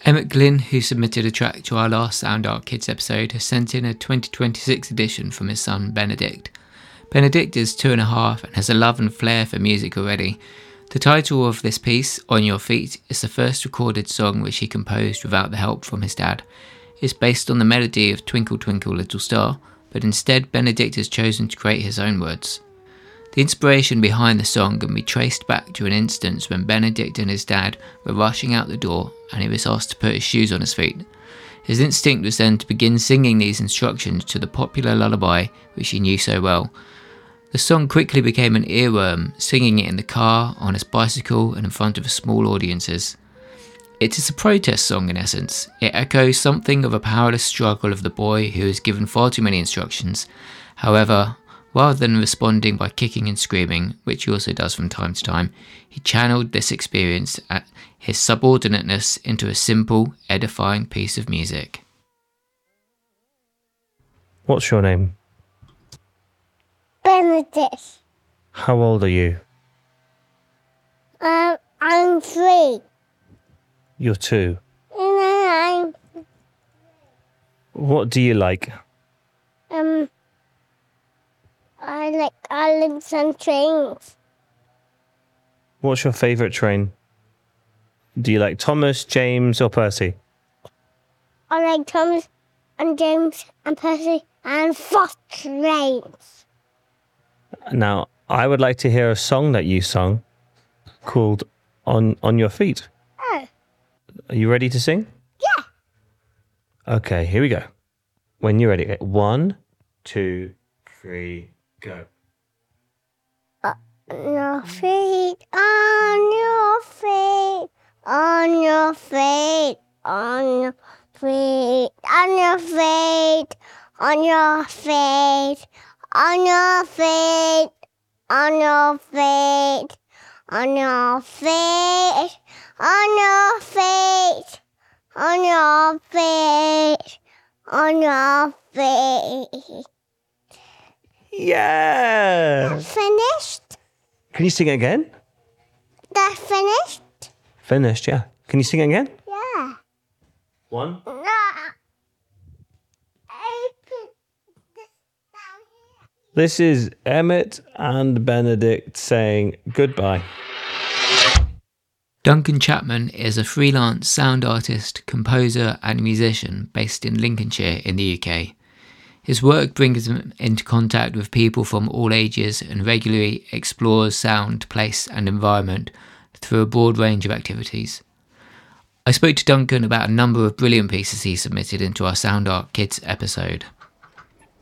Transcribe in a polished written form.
Emmett Glynn, who submitted a track to our last Sound Art Kids episode, has sent in a 2026 edition from his son Benedict. Benedict is 2.5 and has a love and flair for music already. The title of this piece, On Your Feet, is the first recorded song which he composed without the help from his dad. It's based on the melody of Twinkle Twinkle Little Star, but instead Benedict has chosen to create his own words. The inspiration behind the song can be traced back to an instance when Benedict and his dad were rushing out the door and he was asked to put his shoes on his feet. His instinct was then to begin singing these instructions to the popular lullaby which he knew so well. The song quickly became an earworm, singing it in the car, on his bicycle and in front of small audiences. It is a protest song in essence. It echoes something of a powerless struggle of the boy who is given far too many instructions. However, rather than responding by kicking and screaming, which he also does from time to time, he channeled this experience at his subordinateness into a simple, edifying piece of music. What's your name? Benedict. How old are you? I'm 3. You're 2. And What do you like? I like islands and trains. What's your favourite train? Do you like Thomas, James or Percy? I like Thomas and James and Percy and Fox trains. Now, I would like to hear a song that you sung called On Your Feet. Oh, Are you ready to sing? yeah. Okay, here we go. When you're ready. 1, 2, 3, go. On your feet, on your feet, on your feet, on your feet, on your feet, on your feet, on your feet, on your feet, on your feet, on your feet, on your feet, on your feet. Yeah! Finished? Can you sing it again? That finished? Finished, yeah. Can you sing it again? Yeah. 1. No. This is Emmett and Benedict saying goodbye. Duncan Chapman is a freelance sound artist, composer and musician based in Lincolnshire in the UK. His work brings him into contact with people from all ages and regularly explores sound, place and environment through a broad range of activities. I spoke to Duncan about a number of brilliant pieces he submitted into our Sound Art Kids episode.